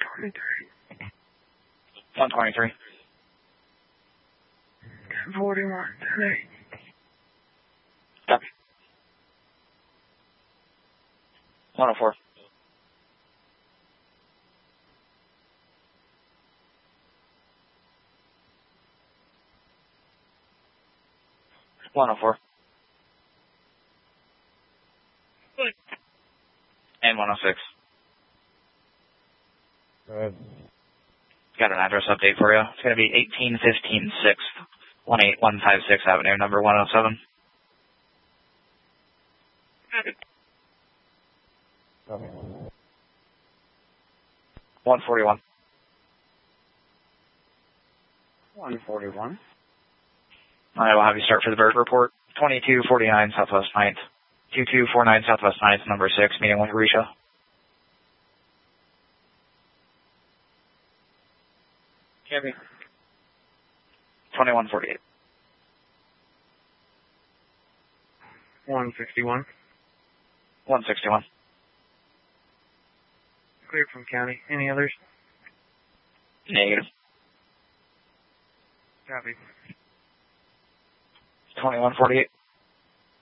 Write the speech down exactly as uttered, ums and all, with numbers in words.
twenty-three. one twenty-three. ten forty-one, ten eight. Copy. one oh four. one oh four. And one oh six. Go ahead. Got an address update for you. It's going to be eighteen fifteen sixth, one eight one five six Avenue, number one oh seven. Copy. one forty-one. one forty-one. I will have you start for the bird report. twenty-two forty-nine Southwest ninth. two two four nine Southwest ninth, number six, meeting with Risha. Kevin. twenty-one forty-eight. one sixty-one. one sixty-one. Clear from county. Any others? Negative. Copy. twenty-one forty-eight.